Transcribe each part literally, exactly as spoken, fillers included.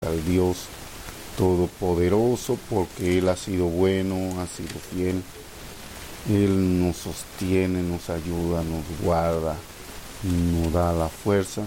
al Dios Todopoderoso, porque Él ha sido bueno, ha sido fiel. Él nos sostiene, nos ayuda, nos guarda, nos da la fuerza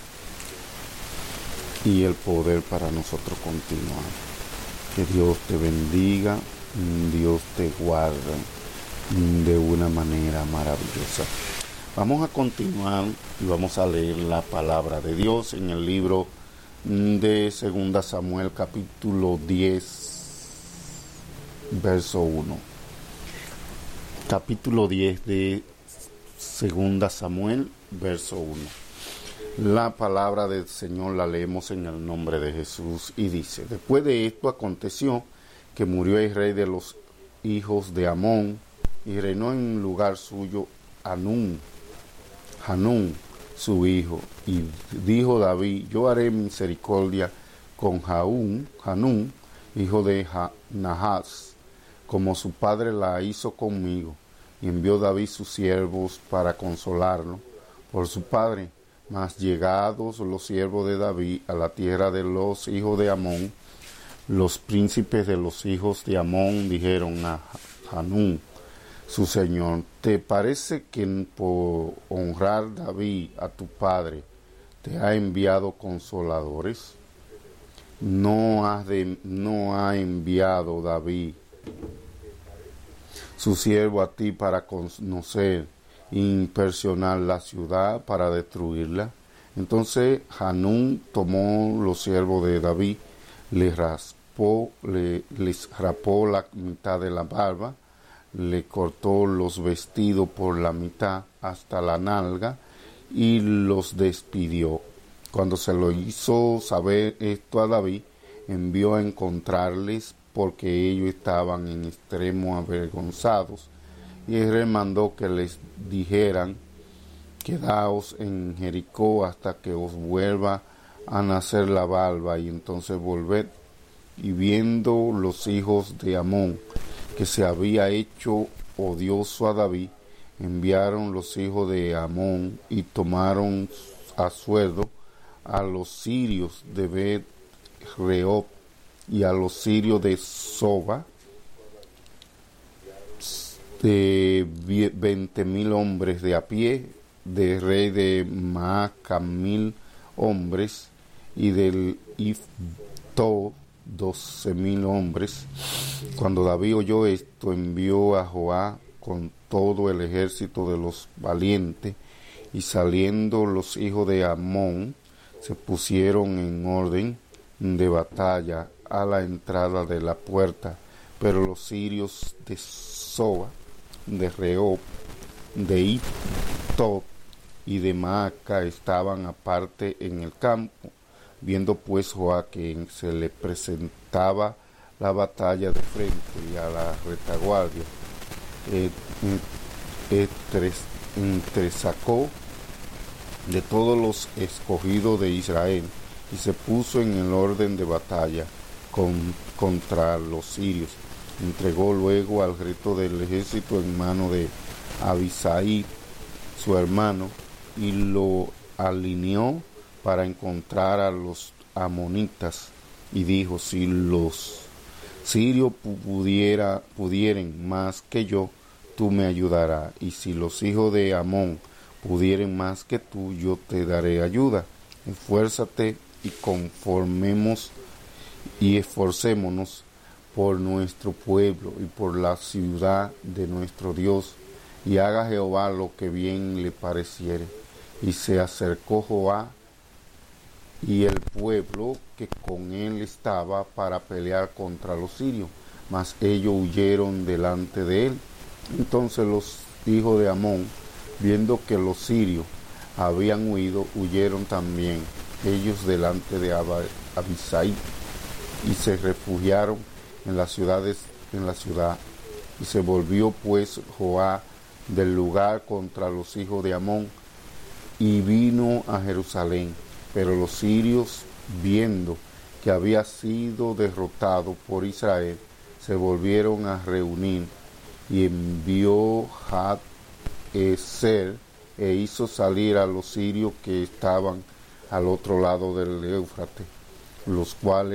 y el poder para nosotros continuar. Que Dios te bendiga, Dios te guarde de una manera maravillosa. Vamos a continuar y vamos a leer la palabra de Dios en el libro de Segunda Samuel, capítulo diez, verso uno. Capítulo diez de Segunda Samuel, verso uno. La palabra del Señor la leemos en el nombre de Jesús y dice: después de esto aconteció que murió el rey de los hijos de Amón y reinó en lugar suyo Hanún, Hanún su hijo. Y dijo David: yo haré misericordia con Hanún, Hanún hijo de Nahas, como su padre la hizo conmigo. Y envió David sus siervos para consolarlo por su padre. Mas llegados los siervos de David a la tierra de los hijos de Amón, los príncipes de los hijos de Amón dijeron a Hanún, su señor: ¿te parece que por honrar David a tu padre te ha enviado consoladores? ¿No, has de, no ha enviado David su siervo a ti para conocer e impresionar la ciudad, para destruirla? Entonces Hanún tomó los siervos de David, les raspó, le, les rapó la mitad de la barba, le cortó los vestidos por la mitad hasta la nalga y los despidió. Cuando se lo hizo saber esto a David, envió a encontrarles, porque ellos estaban en extremo avergonzados, y él mandó que les dijeran: quedaos en Jericó hasta que os vuelva a nacer la barba, y entonces volved. Y viendo los hijos de Amón que se había hecho odioso a David, enviaron los hijos de Amón y tomaron a sueldo a los sirios de Bet-rehob y a los sirios de Soba, de veinte mil hombres de a pie, del rey de Maaca mil hombres, y del Ifto doce mil hombres. Cuando David oyó esto, envió a Joab con todo el ejército de los valientes, y saliendo los hijos de Amón se pusieron en orden de batalla a la entrada de la puerta. Pero los sirios de Soba, de Rehob, de Ifto y de Maaca estaban aparte en el campo. Viendo pues Joab que se le presentaba la batalla de frente y a la retaguardia, eh, eh, entresacó de todos los escogidos de Israel y se puso en el orden de batalla con, contra los sirios. Entregó luego al resto del ejército en mano de Abisai, su hermano, y lo alineó para encontrar a los amonitas, y dijo: si los sirios pudiera, pudieren más que yo, tú me ayudarás, y si los hijos de Amón pudieren más que tú, yo te daré ayuda. Esfuérzate y conformemos y esforcémonos por nuestro pueblo y por la ciudad de nuestro Dios, y haga Jehová lo que bien le pareciere. Y se acercó Joab y el pueblo que con él estaba para pelear contra los sirios, mas ellos huyeron delante de él. Entonces los hijos de Amón, viendo que los sirios habían huido, huyeron también ellos delante de Abisai, y se refugiaron en las ciudades, en la ciudad. Y se volvió pues Joab del lugar contra los hijos de Amón, y vino a Jerusalén. Pero los sirios, viendo que había sido derrotado por Israel, se volvieron a reunir, y envió Had-Ezer e hizo salir a los sirios que estaban al otro lado del Éufrates, los cuales